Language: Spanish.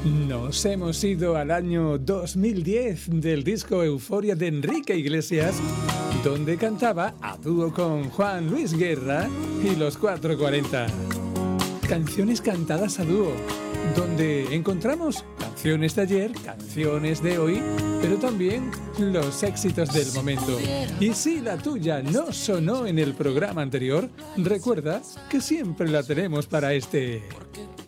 Nos hemos ido al año 2010 del disco Euforia de Enrique Iglesias, donde cantaba a dúo con Juan Luis Guerra y los 440. Canciones cantadas a dúo, donde encontramos canciones de ayer, canciones de hoy, pero también los éxitos del momento. Y si la tuya no sonó en el programa anterior, recuerda que siempre la tenemos para este.